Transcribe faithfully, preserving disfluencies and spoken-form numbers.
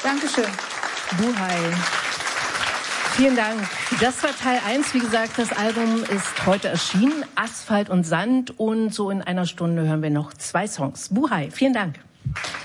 Dankeschön. Buhai. Vielen Dank. Das war Teil eins. Wie gesagt, das Album ist heute erschienen. Asphalt und Sand. Und so in einer Stunde hören wir noch zwei Songs. Buhai, vielen Dank.